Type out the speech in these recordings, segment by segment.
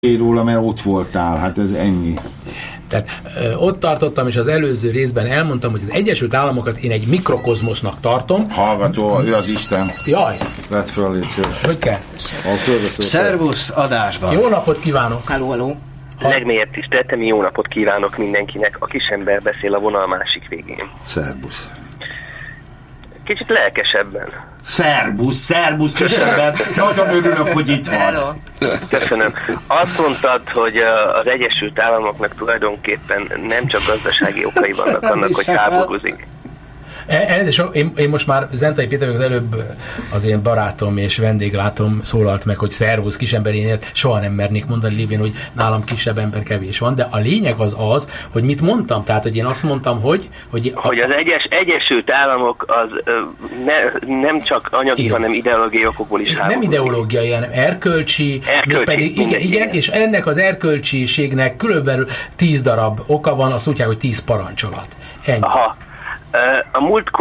róla, mert ott voltál, hát ez ennyi. Tehát ott tartottam, és az előző részben elmondtam, hogy az Egyesült Államokat én egy mikrokozmosznak tartom. Hallgató, ő az Isten. Jaj! Vedd föl, légy szíves. Hogy kell? Szervusz, adásban. Jó napot kívánok! Halló. Legmélyebb tiszteletem, jó napot kívánok mindenkinek. A kisember beszél a vonal másik végén. Szervusz. Kicsit lelkesebben. Szervusz, kisember. Nagyon örülök, hogy itt van. Köszönöm. Azt mondtad, hogy az Egyesült Államoknak tulajdonképpen nem csak gazdasági okai vannak annak, hogy háborúzik. Én most már Zentai Péter előbb az én barátom és vendéglátom szólalt meg, hogy szervusz kisemberénél soha nem mernék mondani lévén, hogy nálam kisebb ember kevés van, de a lényeg az, hogy mit mondtam, tehát hogy én azt mondtam, hogy az Egyesült Államok az nem csak anyagi, igen, hanem ideológiai okokból is háborúzik. Nem ideológiai, hanem erkölcsi pedig, igen, és ennek az erkölcsiségnek körülbelül 10 darab oka van, azt tudják, hogy 10 parancsolat. Ennyi. Aha. A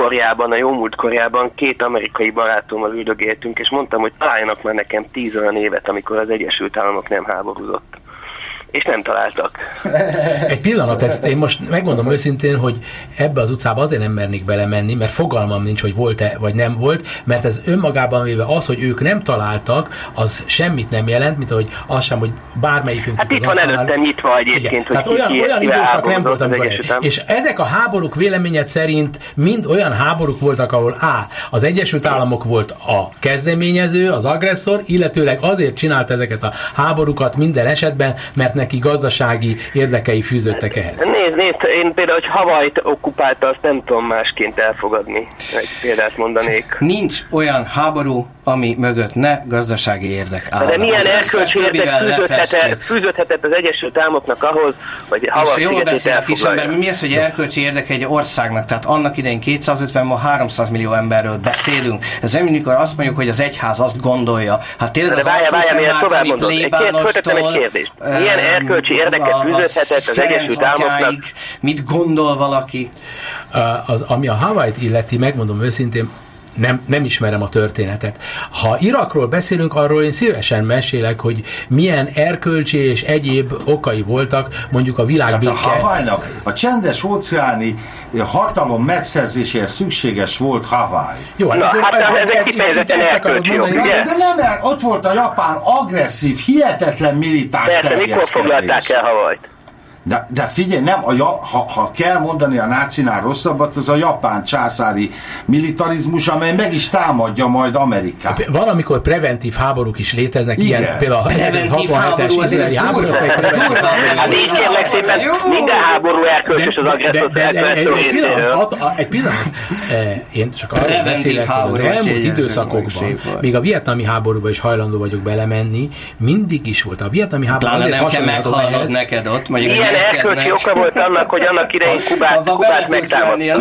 jó múltkorjában 2 amerikai barátommal üldögéltünk, és mondtam, hogy találjanak már nekem 10 olyan évet, amikor az Egyesült Államok nem háborúzott. És nem találtak. Egy pillanat, ezt én most megmondom őszintén, hogy ebbe az utcába azért nem mernék belemenni, mert fogalmam nincs, hogy volt-e vagy nem volt, mert ez önmagában véve az, hogy ők nem találtak, az semmit nem jelent, mint ahogy az sem, hogy bármelyikünk... Hát itt van előttem nyitva egyébként, hogy olyan időszak nem volt, amikor és ezek a háborúk véleményed szerint mind olyan háborúk voltak, ahol az Egyesült Államok volt a kezdeményező, az agresszor, illetőleg azért csinált ezeket a háborúkat minden esetben, mert neki gazdasági érdekei fűződtek ehhez. Nézd, én például, hogy Hawait okkupálta, azt nem tudom másként elfogadni. Egy példát mondanék. Nincs olyan háború, ami mögött ne gazdasági érdek áll. De milyen erkölcsi érdek fűződhetett az Egyesült Államoknak ahhoz, hogy Hawaii szigetét elfoglalja? Mi az, hogy erkölcsi érdek egy országnak? Tehát annak idején 250, ma 300 millió emberről beszélünk. Ez nem amikor azt mondjuk, hogy az egyház azt gondolja. Hát tényleg az alsó plébánostól... egy kérdést. Milyen erkölcsi érdeket fűződhetett az Egyesült Államoknak? Mit gondol valaki? Ami a Hawait illeti, megmondom őszintén, nem ismerem a történetet. Ha Irakról beszélünk, arról én szívesen mesélek, hogy milyen erkölcsi és egyéb okai voltak, mondjuk a világbéke. Hát a Hawaiinak a csendes óceáni hatalom megszerzéséhez szükséges volt Hawaii. Jó, ezek kifejezetten erkölcsi ok, ugye? De nem, ott volt a japán agresszív, hihetetlen militáns terjeszkedés. Mikor foglalták el Hawait? De figyelj, nem, ha kell mondani a nácinál rosszabbat, az a japán császári militarizmus, amely meg is támadja majd Amerikát. Van, amikor preventív háborúk is léteznek, igen. Ilyen például a preventív háború, azért háború. Hát így kérlek szépen, minden háború erkölcsös az agresszott egy pillanat. Én csak arról beszélek, hogy az elmúlt időszakokban, még a vietnami háborúban is hajlandó vagyok belemenni, mindig is volt. A vietnami háború azért hasonlítható ehhez. Neked ott, milyen erkölcsi oka volt annak, hogy annak idején Kubát megtámadta?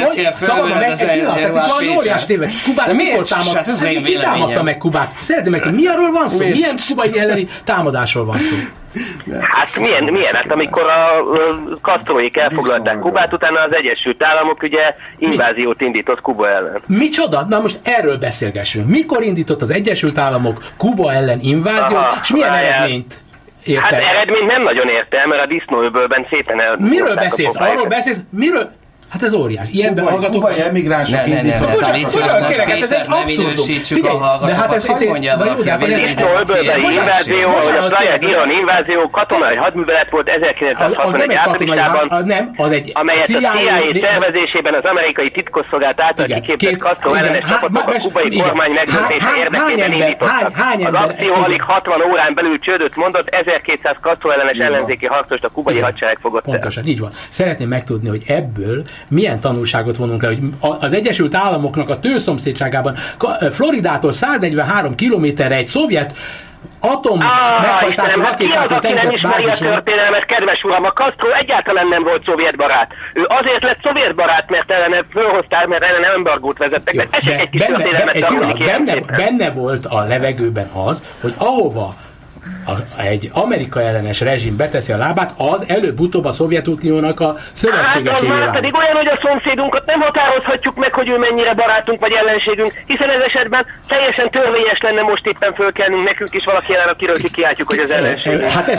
Kubát mikor támadta? Ki támadta meg Kubát? Szeretném meg, mi arról van szó? Milyen kubai elleni támadásról van szó? Hát milyen? Hát amikor a Castróék elfoglalták Kubát, utána az Egyesült Államok ugye inváziót indított Kuba ellen. Micsoda? Na most erről beszélgessünk. Mikor indított az Egyesült Államok Kuba ellen inváziót, és milyen eredményt? Értem. Hát eredményt nem nagyon értem, mert a disznóöbölben szépen el... Miről beszélsz? Arról beszélsz? Miről? Hát ez óriás. Ilyenben hallgatok... Kubai emigránsok indítottak. Ez egy abszurdum. De hát ez hogy mondja valaki a disznóöbölbeli invázió, vagy a Playa Girón invázió, katonai hadművelet volt 1961 áprilisában, amelyet a CIA szervezésében az amerikai titkosszolgálat által kiképzett Castro ellenes csapatok a kubai kormány megdöntése érdekében indítottak. Az akció alig 60 órán belül csődöt mondott, 1200 Castro ellenes ellenzéki harcost a kubai hadsereg fogott el. Pontosan, így van. Szeretném megtudni, hogy ebből milyen tanulságot vonunk le, hogy az Egyesült Államoknak a tőszomszédságában Floridától 143 kilométerre egy szovjet atom meghajtású rakétákat terített bázison. A történelmet, kedves uram, a Castro egyáltalán nem volt szovjet barát. Ő azért lett szovjet barát, mert ellene fölhoztál, mert ellene embargót vezettek. Jó, egy kis történelmet benne volt a levegőben az, hogy ahova egy Amerika ellenes rezsim beteszi a lábát, az előbb-utóbb a Szovjetuniónak a szövetségesévé válik. Hát pedig olyan, hogy a szomszédunkat nem határozhatjuk meg, hogy ő mennyire barátunk vagy ellenségünk, hiszen ez esetben teljesen törvényes lenne most éppen fölkelnünk nekünk is valaki ellen, akiről kikiáltjuk, hogy az ellenség. Hát